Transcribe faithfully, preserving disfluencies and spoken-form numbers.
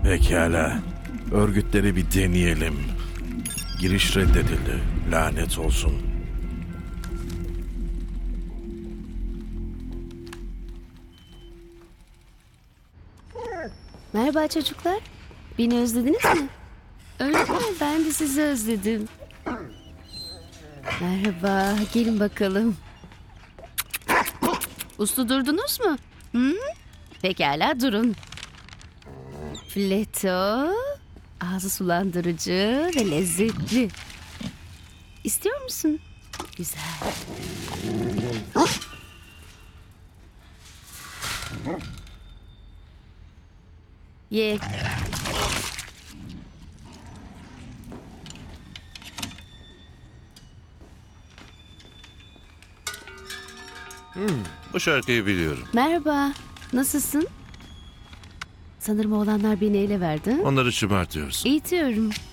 Pekala. Örgütleri bir deneyelim. Giriş reddedildi. Lanet olsun. Merhaba çocuklar. Beni özlediniz mi? Öyle mi? Ben de sizi özledim. Merhaba. Gelin bakalım. Uslu durdunuz mu? Hı? Pekala durun. Fleto. Ağzı sulandırıcı ve lezzetli. İstiyor musun? Güzel. Ye. Bu şarkıyı biliyorum. Merhaba. Nasılsın? Sanırım oğlanlar beni ele verdi. Onları şımartıyorsun. Eğitiyorum.